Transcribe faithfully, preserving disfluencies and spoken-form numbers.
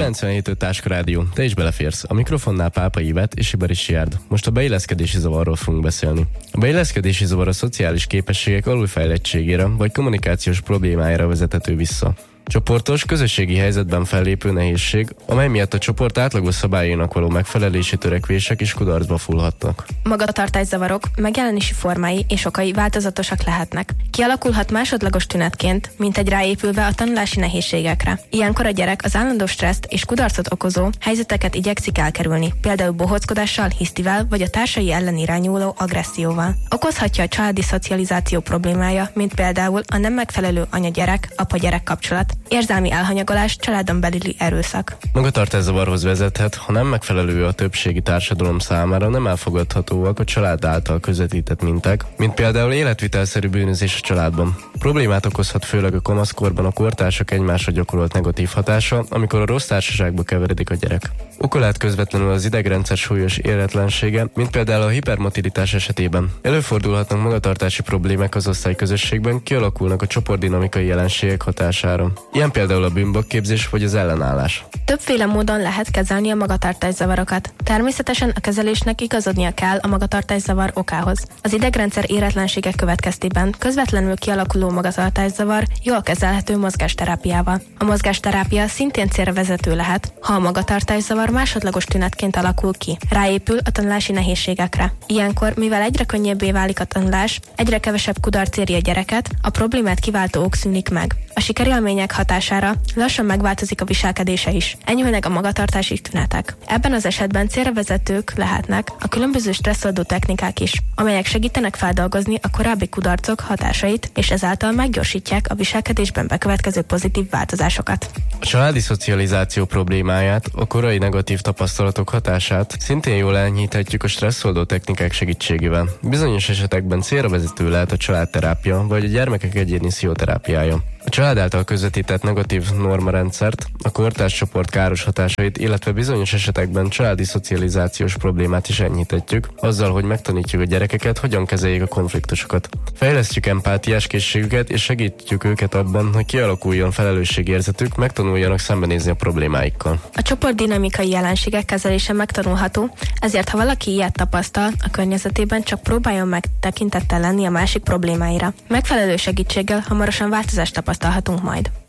kilencvenhét öt Táska Rádió, te is beleférsz. A mikrofonnál Pápa Ivett és Iberi Siárd. Most a beilleszkedési zavarról fogunk beszélni. A beilleszkedési zavar a szociális képességek alulfejlettségére vagy kommunikációs problémájára vezethető vissza. Csoportos, közösségi helyzetben fellépő nehézség, amely miatt a csoport átlagos szabályainak való megfelelési törekvések is kudarcba fullhatnak. Magatartászavarok megjelenési formái és okai változatosak lehetnek. Kialakulhat másodlagos tünetként, mint egy ráépülve a tanulási nehézségekre. Ilyenkor a gyerek az állandó stresszt és kudarcot okozó helyzeteket igyekszik elkerülni, például bohóckodással, hisztivel vagy a társai ellen irányuló agresszióval. Okozhatja a családi szocializáció problémája, mint például a nem megfelelő anya-gyerek, apa-gyerek kapcsolat, érzelmi elhanyagolás, családon belüli erőszak. Magatartászavarhoz vezethet, ha nem megfelelő a többségi társadalom számára, nem elfogadhatóak a család által közvetített minták, mint például életvitelszerű bűnözés a családban. Problémát okozhat főleg a kamaszkorban a kortársak egymásra gyakorolt negatív hatása, amikor a rossz társaságba keveredik a gyerek. Oka lehet közvetlenül az idegrendszer súlyos éretlensége, mint például a hipermotilitás esetében. Előfordulhatnak magatartási problémák az osztályközösségben, kialakulnak a csoportdinamikai jelenségek hatására. Ilyen például a bűnbakképzés vagy az ellenállás. Többféle módon lehet kezelni a magatartászavarokat. Természetesen a kezelésnek igazodnia kell a magatartászavar okához. Az idegrendszer éretlensége következtében közvetlenül kialakuló magatartászavar jól kezelhető mozgásterápiával. A mozgásterápia szintén célra vezető lehet, ha a magatartászavar másodlagos tünetként alakul ki. Ráépül a tanulási nehézségekre. Ilyenkor, mivel egyre könnyebbé válik a tanulás, egyre kevesebb kudarc éri a gyereket, a problémát kiváltó ok szűnik meg. A sikerélmények hatására lassan megváltozik a viselkedése is. Enyhülnek a magatartási tünetek. Ebben az esetben célra vezetők lehetnek a különböző stresszoldó technikák is, amelyek segítenek feldolgozni a korábbi kudarcok hatásait, és ezáltal meggyorsítják a viselkedésben bekövetkező pozitív változásokat. A családi szocializáció problémáját, a korai negatív tapasztalatok hatását szintén jól enyhíthetjük a stresszoldó technikák segítségével. Bizonyos esetekben célra vezető lehet a családterápia vagy a gyermekek egyéni pszichoterápiája. A család által közvetített negatív normarendszert, a kortárs csoport káros hatásait, illetve bizonyos esetekben családi szocializációs problémát is enyhíthetjük, azzal, hogy megtanítjuk a gyerekeket, hogyan kezeljék a konfliktusokat. Fejlesztjük empátiás készségüket, és segítjük őket abban, hogy kialakuljon felelősségérzetük, megtanuljanak szembenézni a problémáikkal. A csoportdinamikai jelenségek kezelése megtanulható, ezért ha valaki ilyet tapasztal, a környezetében csak próbáljon meg tekintettel lenni a másik problémáira. Megfelelő segítséggel hamarosan változást tapasztalhatunk majd.